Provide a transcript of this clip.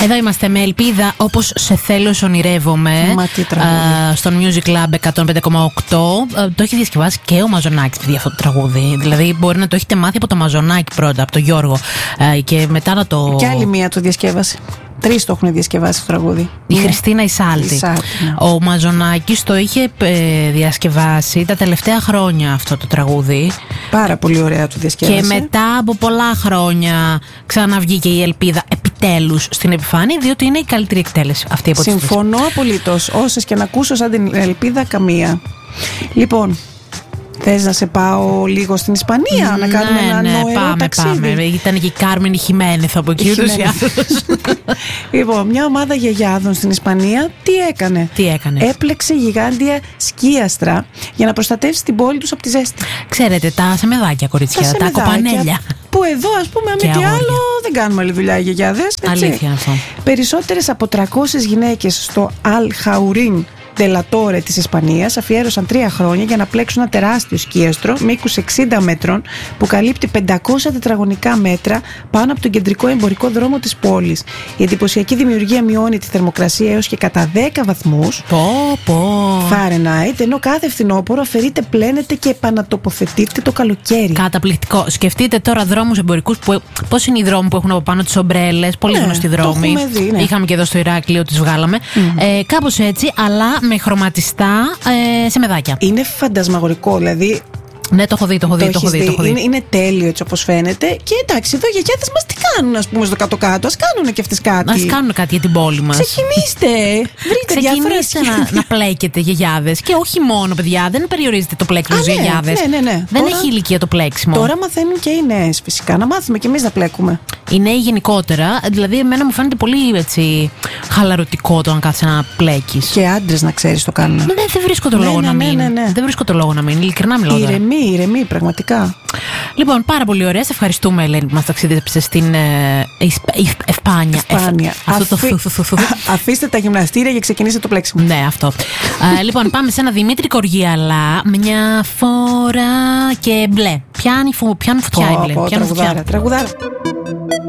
Εδώ είμαστε με ελπίδα, όπως σε θέλω, ονειρεύομαι. Μα τι τραγούδι. Στον Music Club 105,8. Το έχει διασκευάσει και ο Μαζονάκης, παιδί, αυτό το τραγούδι. Δηλαδή, μπορεί να το έχετε μάθει από το Μαζονάκη πρώτα, από τον Γιώργο. Και μετά να το. Και άλλη μία το διασκεύασε. 3 το έχουν διασκευάσει το τραγούδι. Η Χριστίνα Ισάλτη. Ναι. Ο Μαζονάκης το είχε διασκευάσει τα τελευταία χρόνια αυτό το τραγούδι. Πάρα πολύ ωραία το διασκεύασε. Και μετά από πολλά χρόνια ξαναβγήκε η ελπίδα επιτέλους στην επιφάνεια, διότι είναι η καλύτερη εκτέλεση αυτή από τις τρεις. Συμφωνώ απολύτως. Όσες και να ακούσω σαν την ελπίδα, καμία. Λοιπόν, θες να σε πάω λίγο στην Ισπανία, να κάνουμε ένα νοερό ταξίδι? Πάμε. Ήταν και η Κάρμεν Χιμένεθ από εκεί ούτως ή άλλως. Λοιπόν, μια ομάδα γιαγιάδων στην Ισπανία τι έκανε? Έπλεξε γιγάντια σκίαστρα για να προστατεύσει την πόλη τους από τη ζέστη. Ξέρετε, τα σεμεδάκια, κορίτσια, τα κοπανέλια. Που εδώ, ας πούμε, αν μη τι άλλο, δεν κάνουμε άλλη δουλειά οι γιαγιάδες. Αλήθεια αυτό. Περισσότερες από 300 γυναίκες στο Αλ Χαουρίν Ντελατόρε της Ισπανίας αφιέρωσαν 3 χρόνια για να πλέξουν ένα τεράστιο σκίαστρο μήκους 60 μέτρων που καλύπτει 500 τετραγωνικά μέτρα πάνω από τον κεντρικό εμπορικό δρόμο της πόλης. Η εντυπωσιακή δημιουργία μειώνει τη θερμοκρασία έως και κατά 10 βαθμούς Φάρενάιτ, ενώ κάθε φθινόπωρο αφαιρείται, πλένεται και επανατοποθετείται το καλοκαίρι. Καταπληκτικό. Σκεφτείτε τώρα δρόμους εμπορικούς. Πώς είναι οι δρόμοι που έχουν από πάνω τις ομπρέλες, πολύ γνωστοί δρόμοι. Ναι. Είχαμε και εδώ στο Ηράκλειο, τις βγάλαμε. Κάπως έτσι, αλλά με χρωματιστά σεμεδάκια. Είναι φαντασμαγορικό, δηλαδή. Ναι, το έχω δει. Είναι τέλειο έτσι όπως φαίνεται. Και εντάξει, εδώ οι γιαγιάδες μας τι κάνουν, ας πούμε, στο κάτω-κάτω? Ας κάνουν και αυτές κάτι. Ας κάνουν κάτι για την πόλη μας. Ξεκινήστε να πλέκετε γιαγιάδες. Και όχι μόνο, παιδιά, δεν περιορίζεται το πλέξιμο στους γιαγιάδες. Ναι. Δεν έχει ηλικία το πλέξιμο. Τώρα μαθαίνουν και οι νέες, φυσικά. Να μάθουμε κι εμείς να πλέκουμε. Οι νέοι γενικότερα, δηλαδή, εμένα μου φαίνεται πολύ έτσι χαλαρωτικό το να κάθεσαι να πλέκεις. Και άντρες, να ξέρεις, το κάνουν. Δεν βρίσκω το λόγο να μην. Δεν βρίσκω το λόγο να μην. Ειλικρινά μιλάω. Ηρεμή, πραγματικά. Λοιπόν, πάρα πολύ ωραία. Σε ευχαριστούμε, Ελένη, που μας ταξίδεψε στην Εσπάνια. Αφήστε τα γυμναστήρια και ξεκινήστε το πλέξιμο. Ναι, αυτό. Λοιπόν, πάμε σε ένα Δημήτρη Κοργιαλά. Μια φορά και μπλε. Πιάνει φωτιά η μπλε. Τραγουδάρα.